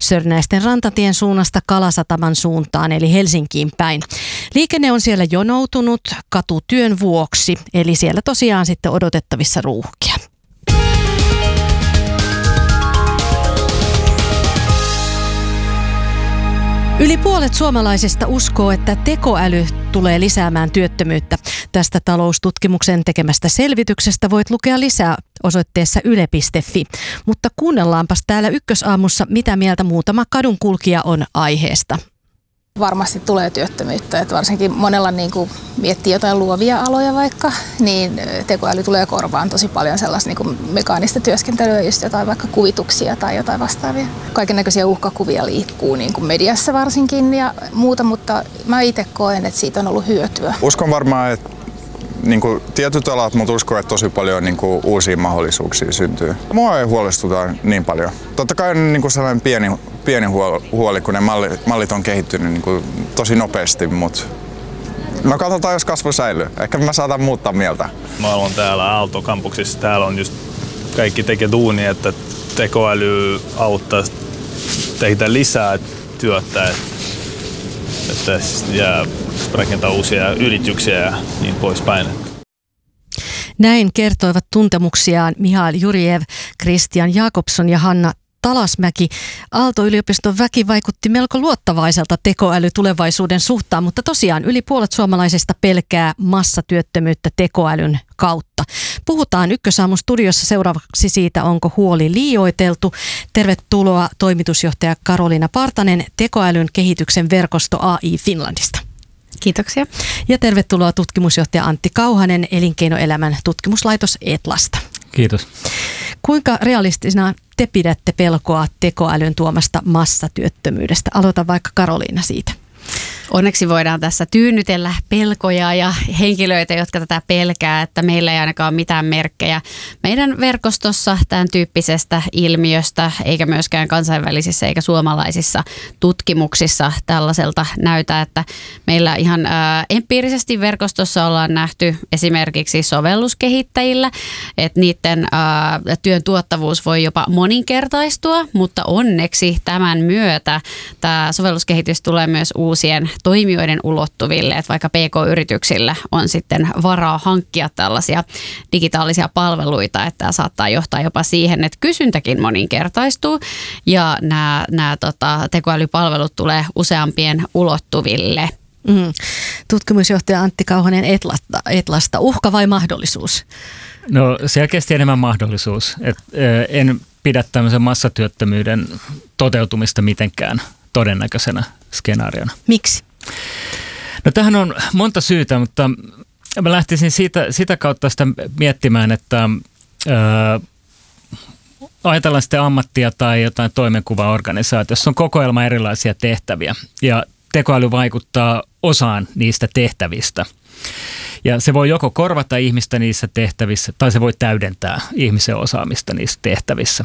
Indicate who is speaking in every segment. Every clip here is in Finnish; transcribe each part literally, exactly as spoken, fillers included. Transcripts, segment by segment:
Speaker 1: Sörnäisten rantatien suunnasta Kalasataman suuntaan eli Helsinkiin päin. Liikenne on siellä jonoutunut katutyön vuoksi, eli siellä tosiaan sitten odotettavissa ruuhkia. Yli puolet suomalaisista uskoo, että tekoäly tulee lisäämään työttömyyttä. Tästä taloustutkimuksen tekemästä selvityksestä voit lukea lisää osoitteessa yle piste fi. Mutta kuunnellaanpas täällä Ykkösaamussa, mitä mieltä muutama kadunkulkija on aiheesta.
Speaker 2: Varmasti tulee työttömyyttä, että varsinkin monella niin kuin miettii jotain luovia aloja vaikka, niin tekoäly tulee korvaan tosi paljon sellaista niin kuin mekaanista työskentelyä, just jotain vaikka kuvituksia tai jotain vastaavia. Kaikennäköisiä uhkakuvia liikkuu niin kuin mediassa varsinkin ja muuta, mutta mä itse koen, että siitä on ollut hyötyä.
Speaker 3: Uskon varmaan, että niin kuin tietyt alat, mutta uskon, että tosi paljon niin kuin uusia mahdollisuuksia syntyy. Mua ei huolestuta niin paljon. Totta kai on niin kuin sellainen pieni, pieni huoli, kun ne mallit, mallit on kehittynyt niin kuin tosi nopeasti, mutta no katsotaan, jos kasvu säilyy. Ehkä mä saatan muuttaa mieltä.
Speaker 4: Mä olen täällä Aalto-kampuksessa. Täällä on just kaikki tekee duunia, että tekoäly auttaa tehdä lisää työtä. Että ja rakentaa uusia yrityksiä ja niin poispäin.
Speaker 1: Näin kertoivat tuntemuksiaan Mihail Jurjev, Christian Jakobson ja Hanna Talasmäki. Aalto-yliopiston väki vaikutti melko luottavaiselta tekoälytulevaisuuden suhtaan, mutta tosiaan yli puolet suomalaisista pelkää massatyöttömyyttä tekoälyn kautta. Puhutaan Ykkösaamun studiossa seuraavaksi siitä, onko huoli liioiteltu. Tervetuloa toimitusjohtaja Karoliina Partanen tekoälyn kehityksen verkosto A I Finlandista.
Speaker 5: Kiitoksia.
Speaker 1: Ja tervetuloa tutkimusjohtaja Antti Kauhanen Elinkeinoelämän tutkimuslaitos Etlasta.
Speaker 6: Kiitos.
Speaker 1: Kuinka realistisena te pidätte pelkoa tekoälyn tuomasta massatyöttömyydestä? Aloita vaikka Karoliina siitä.
Speaker 5: Onneksi voidaan tässä tyynnytellä pelkoja ja henkilöitä, jotka tätä pelkää, että meillä ei ainakaan ole mitään merkkejä meidän verkostossa tämän tyyppisestä ilmiöstä, eikä myöskään kansainvälisissä eikä suomalaisissa tutkimuksissa tällaiselta näytä, että meillä ihan ää, empiirisesti verkostossa ollaan nähty esimerkiksi sovelluskehittäjillä, että niiden ää, työn tuottavuus voi jopa moninkertaistua, mutta onneksi tämän myötä tämä sovelluskehitys tulee myös uusien toimijoiden ulottuville, että vaikka P K-yrityksillä on sitten varaa hankkia tällaisia digitaalisia palveluita, että tämä saattaa johtaa jopa siihen, että kysyntäkin moninkertaistuu ja nämä, nämä tota, tekoälypalvelut tulee useampien ulottuville.
Speaker 1: Mm. Tutkimusjohtaja Antti Kauhanen Etlasta, Etlasta. Uhka vai mahdollisuus?
Speaker 6: No selkeästi enemmän mahdollisuus. Et, en pidä tämmöisen massatyöttömyyden toteutumista mitenkään todennäköisenä skenaariona.
Speaker 1: Miksi?
Speaker 6: No tähän on monta syytä, mutta mä lähtisin siitä, sitä kautta sitä miettimään, että ää, ajatellaan sitten ammattia tai jotain toimenkuvaorganisaatiossa on kokoelma erilaisia tehtäviä ja tekoäly vaikuttaa osaan niistä tehtävistä. Ja se voi joko korvata ihmistä niissä tehtävissä tai se voi täydentää ihmisen osaamista niissä tehtävissä.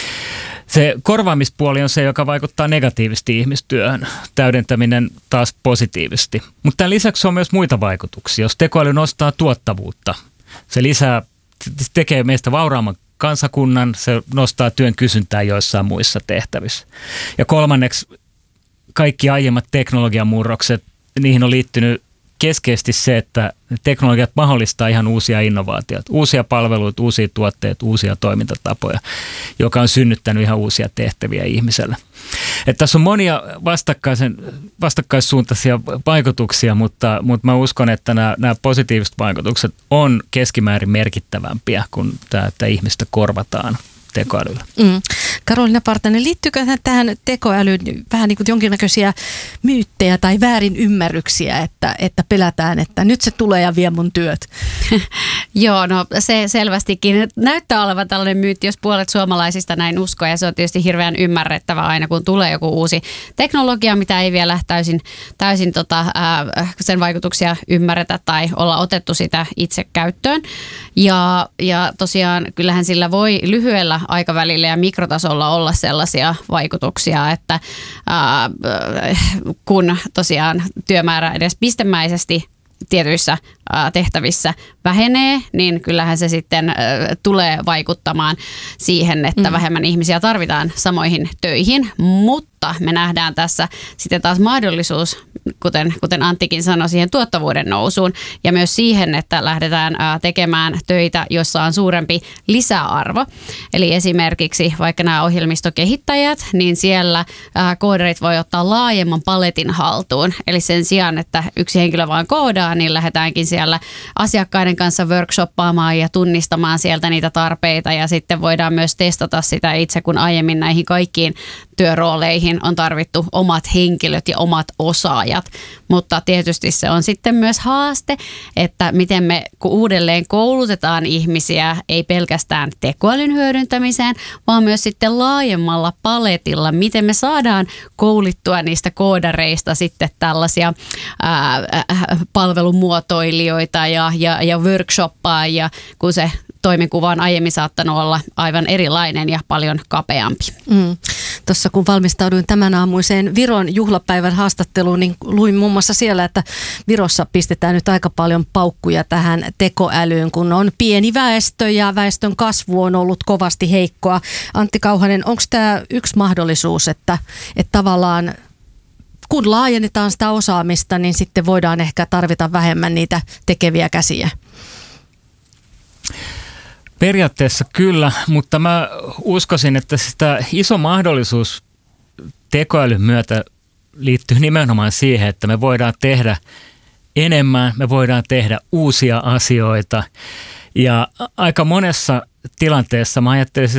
Speaker 6: Se korvaamispuoli on se, joka vaikuttaa negatiivisesti ihmistyöhön, täydentäminen taas positiivisesti. Mutta tämän lisäksi on myös muita vaikutuksia. Jos tekoäly nostaa tuottavuutta, se lisää, tekee meistä vauraamman kansakunnan, se nostaa työn kysyntää joissain muissa tehtävissä. Ja kolmanneksi kaikki aiemmat teknologian murrokset, niihin on liittynyt keskeisesti se, että teknologiat mahdollistaa ihan uusia innovaatioita, uusia palveluita, uusia tuotteita, uusia toimintatapoja, joka on synnyttänyt ihan uusia tehtäviä ihmiselle. Että tässä on monia vastakkaisen, vastakkaissuuntaisia vaikutuksia, mutta, mutta mä uskon, että nämä, nämä positiiviset vaikutukset on keskimäärin merkittävämpiä kuin tämä, että ihmistä korvataan tekoälyllä.
Speaker 1: Mm. Karoliina Partanen, liittyykö tähän tekoälyyn vähän niin kuin jonkinnäköisiä myyttejä tai väärinymmärryksiä, että, että pelätään, että nyt se tulee ja vie mun työt?
Speaker 5: Joo, no se selvästikin näyttää olevan tällainen myytti, jos puolet suomalaisista näin uskoo, ja se on tietysti hirveän ymmärrettävä aina, kun tulee joku uusi teknologia, mitä ei vielä täysin, täysin tota, ää, sen vaikutuksia ymmärretä tai olla otettu sitä itse käyttöön. Ja, ja tosiaan kyllähän sillä voi lyhyellä aikavälillä ja mikrotasolla olla sellaisia vaikutuksia, että ää, kun tosiaan työmäärä edes pistemäisesti tietyissä tehtävissä vähenee, niin kyllähän se sitten tulee vaikuttamaan siihen, että mm. vähemmän ihmisiä tarvitaan samoihin töihin, mutta me nähdään tässä sitten taas mahdollisuus, kuten, kuten Anttikin sanoi, siihen tuottavuuden nousuun ja myös siihen, että lähdetään tekemään töitä, jossa on suurempi lisäarvo. Eli esimerkiksi vaikka nämä ohjelmistokehittäjät, niin siellä koodarit voi ottaa laajemman paletin haltuun. Eli sen sijaan, että yksi henkilö vaan koodaa, niin lähdetäänkin siellä asiakkaiden kanssa workshoppaamaan ja tunnistamaan sieltä niitä tarpeita ja sitten voidaan myös testata sitä itse, kun aiemmin näihin kaikkiin työrooleihin on tarvittu omat henkilöt ja omat osaajat, mutta tietysti se on sitten myös haaste, että miten me uudelleen koulutetaan ihmisiä, ei pelkästään tekoälyn hyödyntämiseen, vaan myös sitten laajemmalla paletilla, miten me saadaan koulittua niistä koodareista sitten tällaisia ää, ää, palvelumuotoilijoita ja, ja, ja workshoppaajia, kun se toimenkuva on aiemmin saattanut olla aivan erilainen ja paljon kapeampi. Mm.
Speaker 1: Tuossa kun valmistauduin tämän aamuiseen Viron juhlapäivän haastatteluun, niin luin muun muassa siellä, että Virossa pistetään nyt aika paljon paukkuja tähän tekoälyyn, kun on pieni väestö ja väestön kasvu on ollut kovasti heikkoa. Antti Kauhanen, onko tämä yksi mahdollisuus, että, että tavallaan kun laajennetaan sitä osaamista, niin sitten voidaan ehkä tarvita vähemmän niitä tekeviä käsiä?
Speaker 6: Periaatteessa kyllä, mutta mä uskoisin, että sitä iso mahdollisuus tekoälyn myötä liittyy nimenomaan siihen, että me voidaan tehdä enemmän, me voidaan tehdä uusia asioita ja aika monessa tilanteessa mä ajattelisin,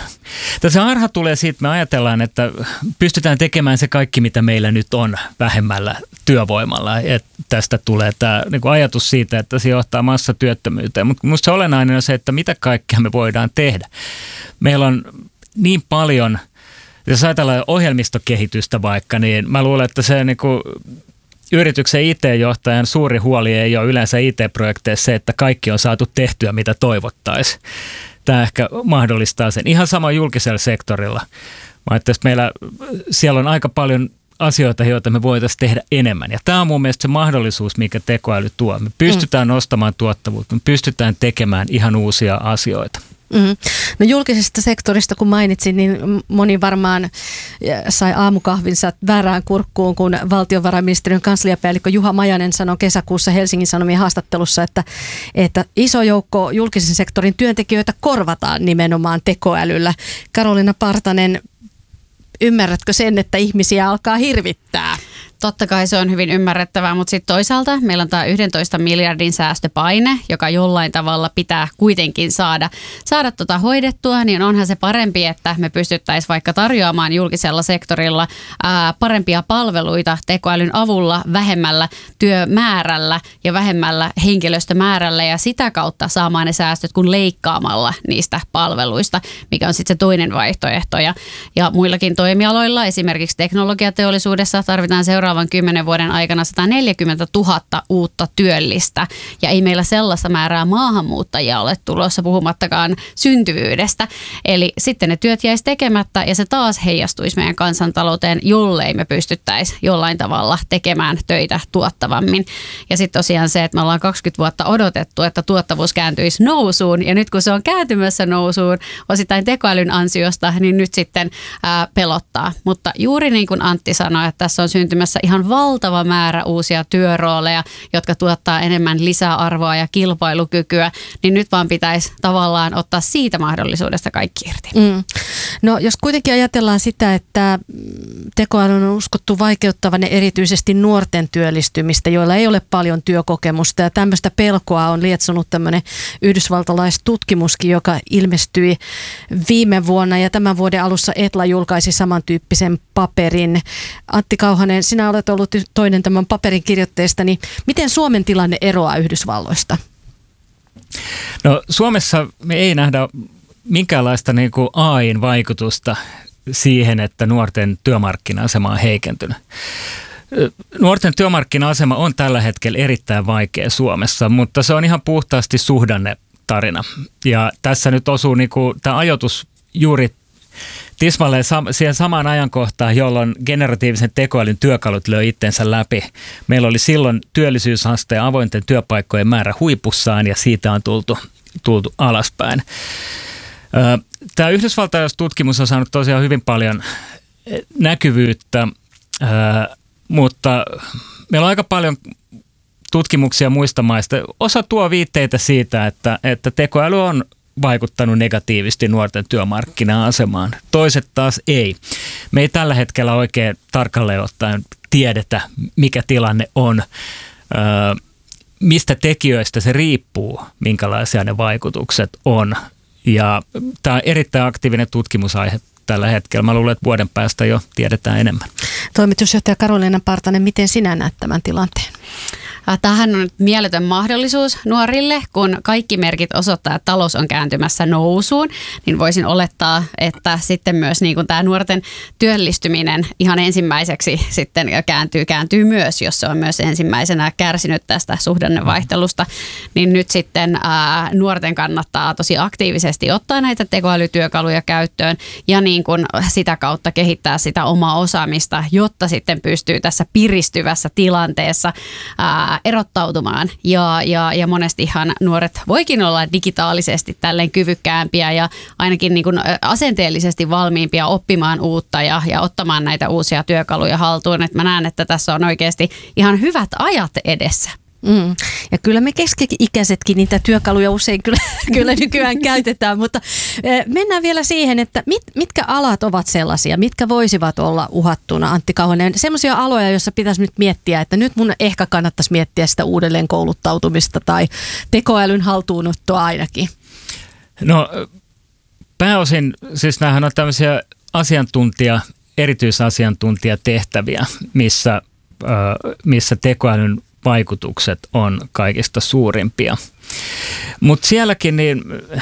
Speaker 6: että se harha tulee siitä, että me ajatellaan, että pystytään tekemään se kaikki, mitä meillä nyt on vähemmällä työvoimalla. Että tästä tulee tämä niin kuin ajatus siitä, että se johtaa massatyöttömyyteen. Mutta minusta se olennainen on se, että mitä kaikkea me voidaan tehdä. Meillä on niin paljon, jos ajatellaan ohjelmistokehitystä vaikka, niin mä luulen, että se niin kuin yrityksen I T-johtajan suuri huoli ei ole yleensä I T-projekteissa se, että kaikki on saatu tehtyä, mitä toivottaisiin. Tämä ehkä mahdollistaa sen. Ihan sama julkisella sektorilla. Mä ajattelin, että meillä siellä on aika paljon asioita, joita me voitaisiin tehdä enemmän. Ja tämä on mun mielestä se mahdollisuus, mikä tekoäly tuo. Me pystytään mm. nostamaan tuottavuutta, me pystytään tekemään ihan uusia asioita.
Speaker 1: Mm-hmm. No julkisesta sektorista kun mainitsin, niin moni varmaan sai aamukahvinsa väärään kurkkuun, kun valtiovarainministeriön kansliapäällikkö Juha Majanen sanoi kesäkuussa Helsingin Sanomien haastattelussa, että, että iso joukko julkisen sektorin työntekijöitä korvataan nimenomaan tekoälyllä. Karoliina Partanen, ymmärrätkö sen, että ihmisiä alkaa hirvittää?
Speaker 5: Totta kai se on hyvin ymmärrettävää, mutta sitten toisaalta meillä on tämä yhdentoista miljardin säästöpaine, joka jollain tavalla pitää kuitenkin saada, saada tota hoidettua, niin onhan se parempi, että me pystyttäisiin vaikka tarjoamaan julkisella sektorilla ää, parempia palveluita tekoälyn avulla vähemmällä työmäärällä ja vähemmällä henkilöstömäärällä ja sitä kautta saamaan ne säästöt kuin leikkaamalla niistä palveluista, mikä on sitten se toinen vaihtoehto. Ja, ja muillakin toimialoilla, esimerkiksi teknologiateollisuudessa tarvitaan seuraavaksi seuraavan kymmenen vuoden aikana sata neljäkymmentätuhatta uutta työllistä ja ei meillä sellaista määrää maahanmuuttajia ole tulossa puhumattakaan syntyvyydestä. Eli sitten ne työt jäisi tekemättä ja se taas heijastuisi meidän kansantalouteen, jollei me pystyttäisi jollain tavalla tekemään töitä tuottavammin. Ja sitten tosiaan se, että me ollaan kaksikymmentä vuotta odotettu, että tuottavuus kääntyisi nousuun ja nyt kun se on kääntymässä nousuun osittain tekoälyn ansiosta, niin nyt sitten ää, pelottaa. Mutta juuri niin kuin Antti sanoi, että tässä on syntymässä ihan valtava määrä uusia työrooleja, jotka tuottaa enemmän lisäarvoa ja kilpailukykyä, niin nyt vaan pitäisi tavallaan ottaa siitä mahdollisuudesta kaikki irti. Mm.
Speaker 1: No jos kuitenkin ajatellaan sitä, että tekoälyn on uskottu vaikeuttavan erityisesti nuorten työllistymistä, joilla ei ole paljon työkokemusta ja tämmöistä pelkoa on lietsonut tämmöinen yhdysvaltalaistutkimuskin, joka ilmestyi viime vuonna ja tämän vuoden alussa Etla julkaisi samantyyppisen paperin. Antti Kauhanen, sinä olet ollut toinen tämän paperin kirjoitteesta, niin miten Suomen tilanne eroaa Yhdysvalloista?
Speaker 6: No Suomessa me ei nähdä minkäänlaista niin kuin A I:n vaikutusta siihen, että nuorten työmarkkina-asema on heikentynyt. Nuorten työmarkkina-asema on tällä hetkellä erittäin vaikea Suomessa, mutta se on ihan puhtaasti suhdannetarina. Ja tässä nyt osuu niin kuin, tämä ajoitus juuri tismalleen sam- siihen samaan ajankohtaan, jolloin generatiivisen tekoälyn työkalut löi itsensä läpi. Meillä oli silloin työllisyysaste ja avointen työpaikkojen määrä huipussaan ja siitä on tultu, tultu alaspäin. Tämä yhdysvaltalainen tutkimus on saanut tosiaan hyvin paljon näkyvyyttä, mutta meillä on aika paljon tutkimuksia muista maista. Osa tuo viitteitä siitä, että, että tekoäly on vaikuttanut negatiivisesti nuorten työmarkkina-asemaan. Toiset taas ei. Me ei tällä hetkellä oikein tarkalleen ottaen tiedetä, mikä tilanne on, öö, mistä tekijöistä se riippuu, minkälaisia ne vaikutukset on. Ja tämä on erittäin aktiivinen tutkimusaihe tällä hetkellä. Mä luulen, että vuoden päästä jo tiedetään enemmän.
Speaker 1: Toimitusjohtaja Karoliina Partanen, miten sinä näet tämän tilanteen?
Speaker 5: Tämähän on mieletön mahdollisuus nuorille, kun kaikki merkit osoittaa, että talous on kääntymässä nousuun, niin voisin olettaa, että sitten myös niin kuin tämä nuorten työllistyminen ihan ensimmäiseksi sitten kääntyy, kääntyy myös, jos se on myös ensimmäisenä kärsinyt tästä suhdannevaihtelusta, niin nyt sitten ää, nuorten kannattaa tosi aktiivisesti ottaa näitä tekoälytyökaluja käyttöön ja niin kuin sitä kautta kehittää sitä omaa osaamista, jotta sitten pystyy tässä piristyvässä tilanteessa ää, erottautumaan ja, ja, ja monestihan nuoret voikin olla digitaalisesti tälleen kyvykkäämpiä ja ainakin niin kuin asenteellisesti valmiimpia oppimaan uutta ja, ja ottamaan näitä uusia työkaluja haltuun. Et mä näen, että tässä on oikeasti ihan hyvät ajat edessä.
Speaker 1: Mm. Ja kyllä me keski-ikäisetkin niitä työkaluja usein kyllä, kyllä nykyään käytetään, mutta mennään vielä siihen, että mit, mitkä alat ovat sellaisia, mitkä voisivat olla uhattuna, Antti Kauhanen, sellaisia aloja, joissa pitäisi nyt miettiä, että nyt mun ehkä kannattaisi miettiä sitä uudelleen kouluttautumista tai tekoälyn haltuunottoa ainakin.
Speaker 6: No pääosin, siis nämähän on tämmöisiä asiantuntija, erityisasiantuntijatehtäviä, missä, äh, missä tekoälyn vaikutukset on kaikista suurimpia. Mutta sielläkin niin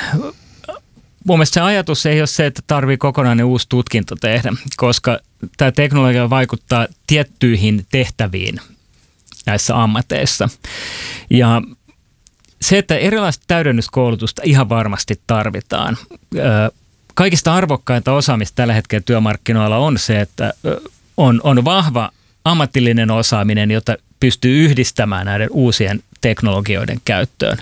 Speaker 6: mun mielestä se ajatus ei ole se, että tarvii kokonainen uusi tutkinto tehdä, koska tämä teknologia vaikuttaa tiettyihin tehtäviin näissä ammateissa. Ja se, että erilaista täydennyskoulutusta ihan varmasti tarvitaan. Kaikista arvokkainta osaamista tällä hetkellä työmarkkinoilla on se, että on, on vahva ammatillinen osaaminen, jota pystyy yhdistämään näiden uusien teknologioiden käyttöön.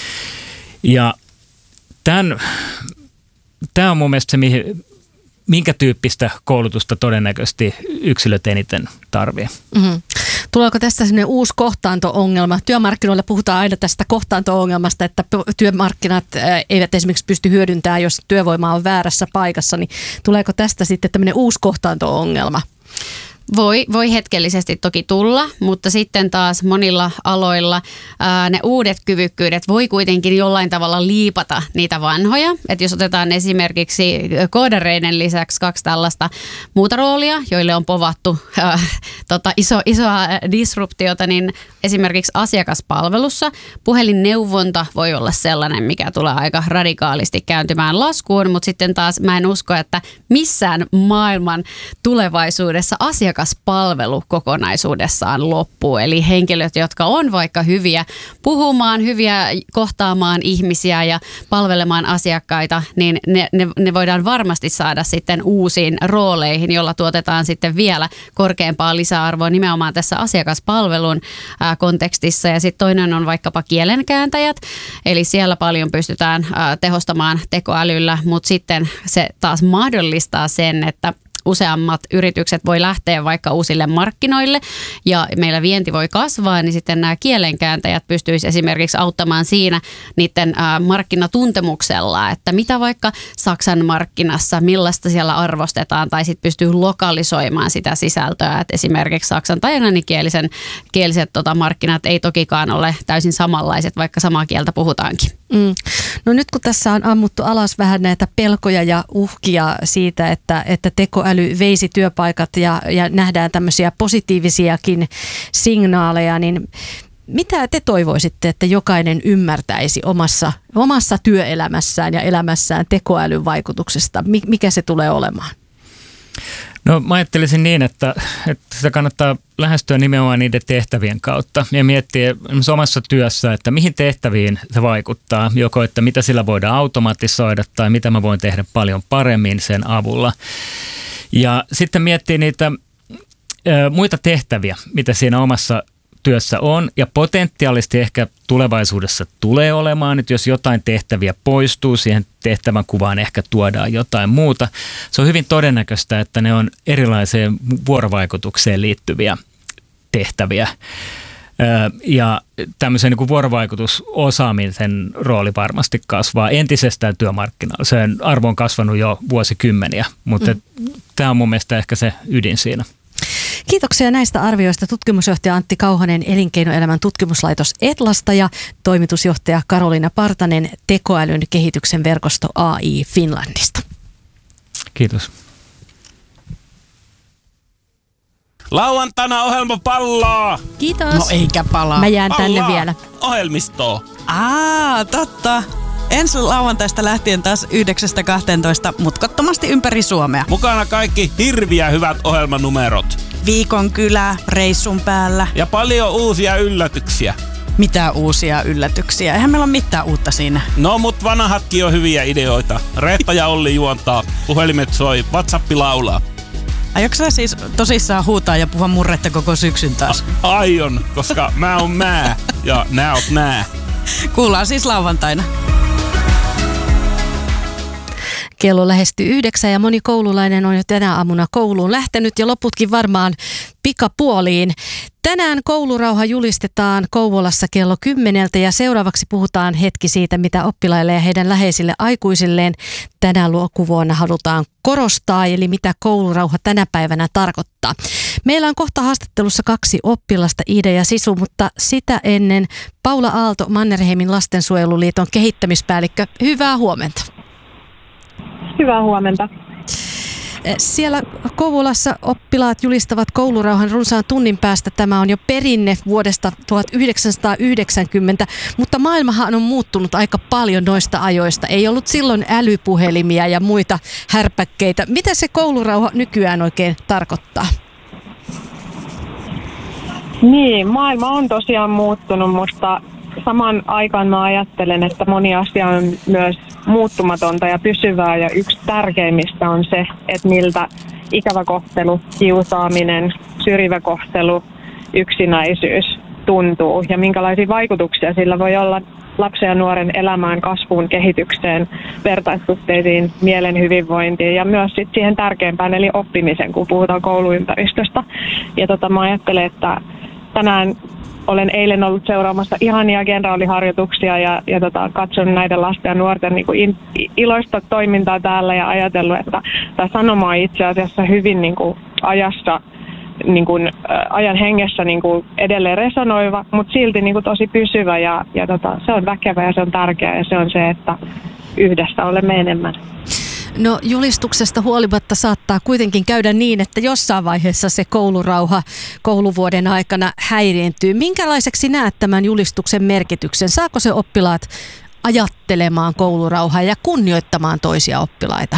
Speaker 6: Ja tämän, tämä on mun mielestä se, mihin, minkä tyyppistä koulutusta todennäköisesti yksilöt eniten tarvitsee.
Speaker 1: Mm-hmm. Tuleeko tästä sellainen uusi kohtaanto-ongelma? Työmarkkinoilla puhutaan aina tästä kohtaanto-ongelmasta, että työmarkkinat eivät esimerkiksi pysty hyödyntämään, jos työvoima on väärässä paikassa. Niin tuleeko tästä sitten tämmöinen uusi kohtaanto-ongelma?
Speaker 5: Voi, voi hetkellisesti toki tulla, mutta sitten taas monilla aloilla ää, ne uudet kyvykkyydet voi kuitenkin jollain tavalla liipata niitä vanhoja. Et jos otetaan esimerkiksi koodareiden lisäksi kaksi tällaista muuta roolia, joille on povattu ää, tota, iso, isoa disruptiota, niin esimerkiksi asiakaspalvelussa puhelinneuvonta voi olla sellainen, mikä tulee aika radikaalisti kääntymään laskuun, mutta sitten taas mä en usko, että missään maailman tulevaisuudessa asiakaspalvelu kokonaisuudessaan loppuu. Eli henkilöt, jotka on vaikka hyviä puhumaan, hyviä kohtaamaan ihmisiä ja palvelemaan asiakkaita, niin ne, ne, ne voidaan varmasti saada sitten uusiin rooleihin, jolla tuotetaan sitten vielä korkeampaa lisäarvoa nimenomaan tässä asiakaspalvelun ää, kontekstissa. Ja sitten toinen on vaikkapa kielenkääntäjät, eli siellä paljon pystytään ää, tehostamaan tekoälyllä, mutta sitten se taas mahdollistaa sen, että useammat yritykset voi lähteä vaikka uusille markkinoille ja meillä vienti voi kasvaa, niin sitten nämä kielenkääntäjät pystyisivät esimerkiksi auttamaan siinä niiden markkinatuntemuksella, että mitä vaikka Saksan markkinassa, millaista siellä arvostetaan, tai sitten pystyy lokalisoimaan sitä sisältöä, että esimerkiksi saksan tai englanninkielisen kieliset tota, markkinat ei tokikaan ole täysin samanlaiset, vaikka samaa kieltä puhutaankin.
Speaker 1: Mm. No nyt kun tässä on ammuttu alas vähän näitä pelkoja ja uhkia siitä, että, että tekoäly veisi työpaikat ja, ja nähdään tämmöisiä positiivisiakin signaaleja, niin mitä te toivoisitte, että jokainen ymmärtäisi omassa, omassa työelämässään ja elämässään tekoälyn vaikutuksesta? Mikä se tulee olemaan?
Speaker 6: No mä ajattelisin niin, että, että sitä kannattaa lähestyä nimenomaan niiden tehtävien kautta ja miettiä omassa työssä, että mihin tehtäviin se vaikuttaa, joko että mitä sillä voidaan automatisoida tai mitä mä voin tehdä paljon paremmin sen avulla. Ja sitten miettiä niitä ö, muita tehtäviä, mitä siinä omassa työssä on ja potentiaalisesti ehkä tulevaisuudessa tulee olemaan, että jos jotain tehtäviä poistuu, siihen tehtävän kuvaan ehkä tuodaan jotain muuta. Se on hyvin todennäköistä, että ne on erilaiseen vuorovaikutukseen liittyviä tehtäviä. Ja tämmöisen niin kuin vuorovaikutusosaamisen rooli varmasti kasvaa entisestään työmarkkinoilla. Sen arvo on kasvanut jo vuosikymmeniä, mutta mm. tämä on mun mielestä ehkä se ydin siinä.
Speaker 1: Kiitoksia näistä arvioista tutkimusjohtaja Antti Kauhanen Elinkeinoelämän tutkimuslaitos Etlasta ja toimitusjohtaja Karoliina Partanen tekoälyn kehityksen verkosto A I Finlandista.
Speaker 6: Kiitos.
Speaker 7: Lauantaina ohjelma pallaa!
Speaker 1: Kiitos.
Speaker 8: No eikä palaa.
Speaker 1: Mä jään tänne
Speaker 7: Pallaa
Speaker 1: vielä.
Speaker 7: ohjelmistoon.
Speaker 8: Aa, totta. Ensi lauantaista lähtien taas yhdeksästä kahteentoista mutkattomasti ympäri Suomea.
Speaker 7: Mukana kaikki hirviä hyvät ohjelmanumerot.
Speaker 8: Viikon kylä, reissun päällä.
Speaker 7: Ja paljon uusia yllätyksiä.
Speaker 8: Mitä uusia yllätyksiä? Eihän meillä ole mitään uutta siinä.
Speaker 7: No mut vanhatkin on hyviä ideoita. Reetta ja Olli juontaa, puhelimet soi, WhatsApp laulaa.
Speaker 8: Aiotko sä siis tosissaan huutaa ja puhua murretta koko syksyn taas?
Speaker 7: A- aion, koska mä oon mä ja nää oot nää.
Speaker 8: Kuullaan siis lauantaina.
Speaker 1: Kello lähestyy yhdeksän ja moni koululainen on jo tänä aamuna kouluun lähtenyt ja loputkin varmaan pikapuoliin. Tänään koulurauha julistetaan Kouvolassa kello kymmeneltä ja seuraavaksi puhutaan hetki siitä, mitä oppilaille ja heidän läheisille aikuisilleen tänä lukuvuonna halutaan korostaa, eli mitä koulurauha tänä päivänä tarkoittaa. Meillä on kohta haastattelussa kaksi oppilasta, Iida ja Sisu, mutta sitä ennen Paula Aalto, Mannerheimin lastensuojeluliiton kehittämispäällikkö. Hyvää huomenta.
Speaker 9: Hyvää huomenta.
Speaker 1: Siellä Kouvolassa oppilaat julistavat koulurauhan runsaan tunnin päästä. Tämä on jo perinne vuodesta tuhatyhdeksänsataayhdeksänkymmentä, mutta maailmahan on muuttunut aika paljon noista ajoista. Ei ollut silloin älypuhelimia ja muita härpäkkeitä. Mitä se koulurauha nykyään oikein tarkoittaa?
Speaker 9: Niin, maailma on tosiaan muuttunut, mutta saman aikaan mä ajattelen, että moni asia on myös muuttumatonta ja pysyvää, ja yksi tärkeimmistä on se, että miltä ikävä kohtelu, kiusaaminen, syrjivä kohtelu, yksinäisyys tuntuu ja minkälaisia vaikutuksia sillä voi olla lapsen ja nuoren elämään, kasvuun, kehitykseen, vertaissuhteisiin, mielen hyvinvointiin ja myös sit siihen tärkeimpään eli oppimisen, kun puhutaan kouluympäristöstä. Ja tota, mä ajattelen, että tänään olen eilen ollut seuraamassa ihania kenraaliharjoituksia ja, ja tota, katsonut näiden lasten ja nuorten niin kuin in, iloista toimintaa täällä ja ajatellut, että tämä sanoma on itse asiassa hyvin niin kuin ajassa, niin kuin, ä, ajan hengessä niin kuin edelleen resonoiva, mutta silti niin kuin tosi pysyvä ja, ja tota, se on väkevä ja se on tärkeä ja se on se, että yhdessä olemme enemmän.
Speaker 1: No julistuksesta huolimatta saattaa kuitenkin käydä niin, että jossain vaiheessa se koulurauha kouluvuoden aikana häiriintyy. Minkälaiseksi näet tämän julistuksen merkityksen? Saako se oppilaat ajattelemaan koulurauhaa ja kunnioittamaan toisia oppilaita?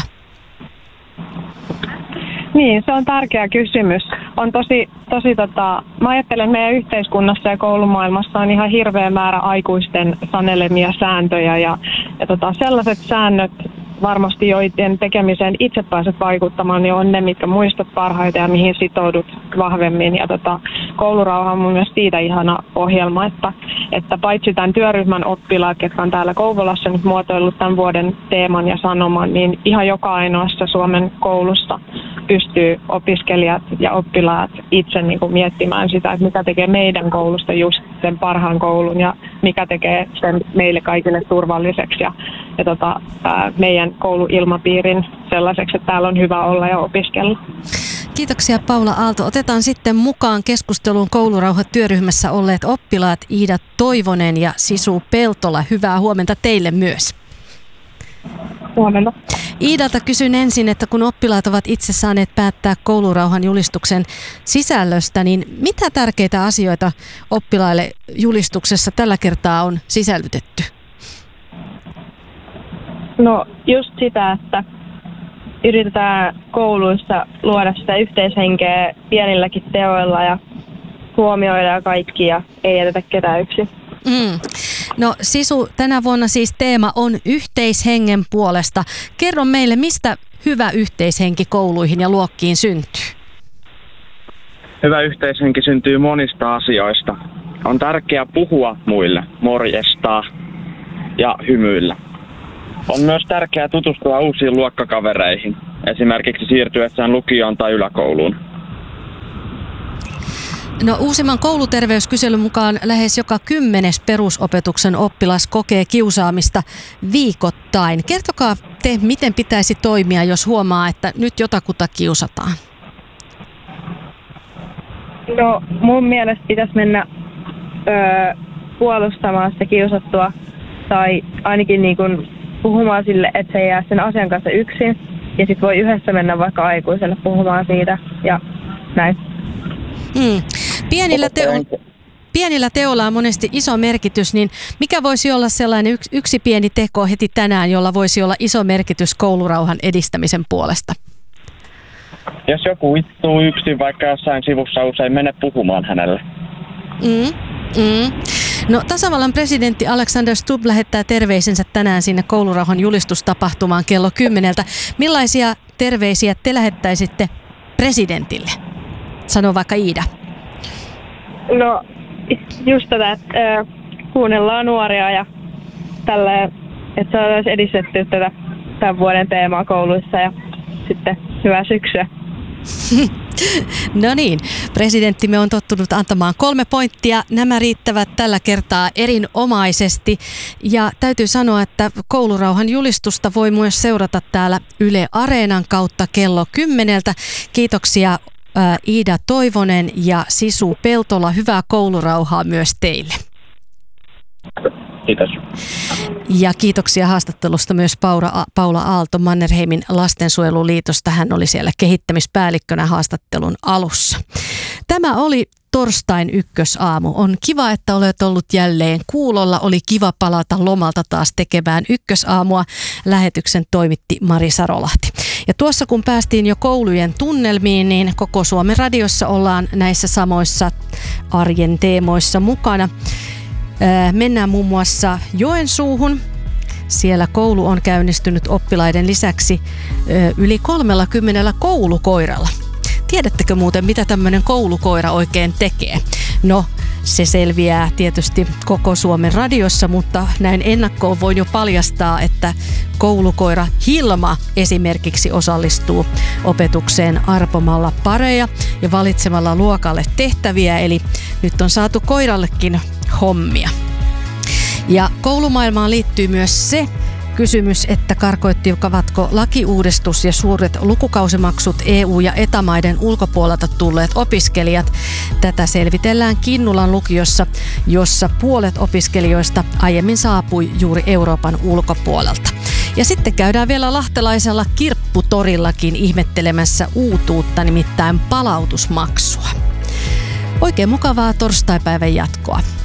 Speaker 9: Niin, se on tärkeä kysymys. On tosi, tosi tota, mä ajattelen, että meidän yhteiskunnassa ja koulumaailmassa on ihan hirveä määrä aikuisten sanelemia sääntöjä ja, ja tota, sellaiset säännöt, varmasti joiden tekemiseen itse pääset vaikuttamaan, niin on ne, mitkä muistat parhaiten ja mihin sitoudut vahvemmin. Ja tota, koulurauha on mun mielestä siitä ihana ohjelma, että, että paitsi tämän työryhmän oppilaat, jotka on täällä Kouvolassa nyt muotoillut tämän vuoden teeman ja sanoman, niin ihan joka ainoassa Suomen koulussa pystyy opiskelijat ja oppilaat itse niin kuin miettimään sitä, että mikä tekee meidän koulusta just sen parhaan koulun ja mikä tekee sen meille kaikille turvalliseksi ja, ja tota, ää, meidän kouluilmapiirin sellaiseksi, että täällä on hyvä olla ja opiskella.
Speaker 1: Kiitoksia Paula Aalto. Otetaan sitten mukaan keskusteluun koulurauhatyöryhmässä olleet oppilaat Iida Toivonen ja Sisu Peltola. Hyvää huomenta teille myös.
Speaker 9: Huomenta.
Speaker 1: Iidalta kysyn ensin, että kun oppilaat ovat itse saaneet päättää koulurauhan julistuksen sisällöstä, niin mitä tärkeitä asioita oppilaille julistuksessa tällä kertaa on sisällytetty?
Speaker 9: No just sitä, että yritetään kouluissa luoda sitä yhteishenkeä pienilläkin teoilla ja huomioidaan kaikki ja ei jätetä ketään yksin.
Speaker 1: Mm. No Sisu, tänä vuonna siis teema on yhteishengen puolesta. Kerro meille, mistä hyvä yhteishenki kouluihin ja luokkiin syntyy?
Speaker 10: Hyvä yhteishenki syntyy monista asioista. On tärkeää puhua muille, morjestaa ja hymyillä. On myös tärkeää tutustua uusiin luokkakavereihin, esimerkiksi siirtyessään lukioon tai yläkouluun.
Speaker 1: No uusimman kouluterveyskyselyn mukaan lähes joka kymmenes perusopetuksen oppilas kokee kiusaamista viikoittain. Kertokaa te, miten pitäisi toimia, jos huomaa, että nyt jotakuta kiusataan.
Speaker 9: No mun mielestä pitäisi mennä öö, puolustamaan sitä kiusattua tai ainakin niin kuin puhumaan sille, että se ei jää sen asian kanssa yksin. Ja sitten voi yhdessä mennä vaikka aikuiselle puhumaan siitä ja näin.
Speaker 1: Mm. Pienillä, teo- pienillä teoilla on monesti iso merkitys, niin mikä voisi olla sellainen yksi, yksi pieni teko heti tänään, jolla voisi olla iso merkitys koulurauhan edistämisen puolesta?
Speaker 10: Jos joku istuu yksin vaikka jossain sivussa, usein mene puhumaan hänelle.
Speaker 1: Mm. Mm. No, tasavallan presidentti Alexander Stubb lähettää terveisensä tänään sinne koulurauhan julistustapahtumaan kello kymmeneltä. Millaisia terveisiä te lähettäisitte presidentille? Sano vaikka Iida.
Speaker 9: No just tätä, että äh, kuunnellaan nuoria ja tällä, että saadaan edistetty tätä tämän vuoden teemaa kouluissa ja sitten hyvää syksyä.
Speaker 1: No niin, presidenttimme on tottunut antamaan kolme pointtia. Nämä riittävät tällä kertaa erinomaisesti. Ja täytyy sanoa, että koulurauhan julistusta voi myös seurata täällä Yle Areenan kautta kello kymmeneltä. Kiitoksia ää, Iida Toivonen ja Sisu Peltola. Hyvää koulurauhaa myös teille.
Speaker 10: Kiitos.
Speaker 1: Ja kiitoksia haastattelusta myös Paula, Paula Aalto Mannerheimin lastensuojeluliitosta. Hän oli siellä kehittämispäällikkönä haastattelun alussa. Tämä oli torstain ykkösaamu. On kiva, että olet ollut jälleen kuulolla. Oli kiva palata lomalta taas tekemään ykkösaamua. Lähetyksen toimitti Mari Sarolahti. Ja tuossa kun päästiin jo koulujen tunnelmiin, niin koko Suomen radiossa ollaan näissä samoissa arjen teemoissa mukana. Mennään muun muassa Joensuuhun. Siellä koulu on käynnistynyt oppilaiden lisäksi yli kolmellakymmenellä koulukoiralla. Tiedättekö muuten, mitä tämmöinen koulukoira oikein tekee? No, se selviää tietysti koko Suomen radiossa, mutta näin ennakkoon voin jo paljastaa, että koulukoira Hilma esimerkiksi osallistuu opetukseen arpomalla pareja ja valitsemalla luokalle tehtäviä, eli nyt on saatu koirallekin hommia. Ja koulumaailmaan liittyy myös se kysymys, että karkoittivatko lakiuudistus ja suuret lukukausimaksut E U- ja E T A-maiden ulkopuolelta tulleet opiskelijat. Tätä selvitellään Kinnulan lukiossa, jossa puolet opiskelijoista aiemmin saapui juuri Euroopan ulkopuolelta. Ja sitten käydään vielä lahtelaisella kirpputorillakin ihmettelemässä uutuutta, nimittäin palautusmaksua. Oikein mukavaa torstaipäivän jatkoa.